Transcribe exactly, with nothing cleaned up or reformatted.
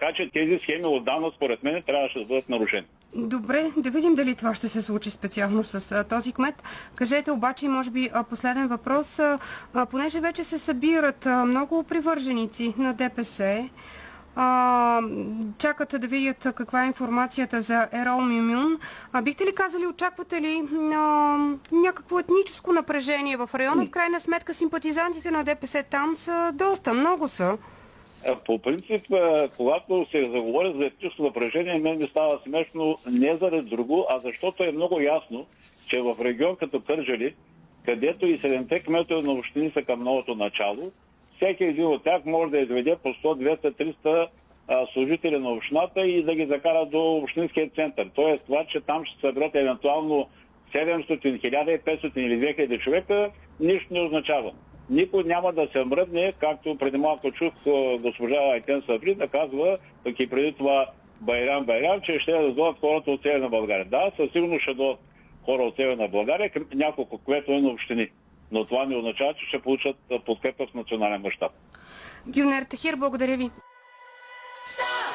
Така че тези схеми отдавна, според мен, трябваше да бъдат нарушени. Добре, да видим дали това ще се случи специално с а, този кмет. Кажете обаче, може би, а, последен въпрос. А, а, понеже вече се събират а, много привърженици на ДПС, а, чакате да видят каква е информацията за Ерол Мюмюн. А, бихте ли казали, очаквате ли а, някакво етническо напрежение в района? В крайна сметка симпатизантите на ДПС там са доста, много са. По принцип, когато се заговори за етническо напрежение, мен ми става смешно не заради друго, а защото е много ясно, че в регион като Кърджали, където и седемте кметове на общини са към новото начало, всеки един от тях може да изведе по сто, двеста, триста служители на общината и да ги закара до общинския център. Тоест това, че там ще съберат евентуално седемстотин, хиляда и петстотин или две хиляди човека, нищо не означава. Никой няма да се мръдне, както преди малко чух госпожа Айтен Сабри да казва, пък и преди това Байрам Байрам, че ще да дойдат хората от Северна България. Да, със сигурност ще дойдат хора от Северна България, няколко кметове на общини. Но това не означава, че ще получат подкрепа в национален мащаб. Гюнер Тахир, благодаря ви.